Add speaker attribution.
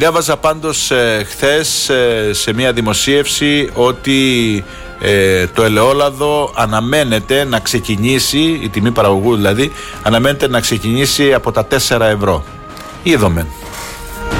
Speaker 1: Διάβαζα πάντως χθες σε μια δημοσίευση ότι το ελαιόλαδο αναμένεται να ξεκινήσει, η τιμή παραγωγού δηλαδή, αναμένεται να ξεκινήσει από τα 4 ευρώ. Είδομεν.